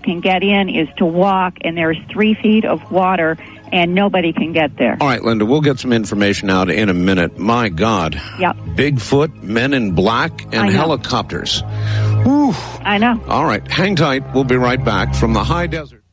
can get in is to walk, and there's 3 feet of water, and nobody can get there. All right, Linda, we'll get some information out in a minute. My God. Yep. Bigfoot, men in black, and helicopters. Whew. I know. All right, hang tight. We'll be right back from the high desert.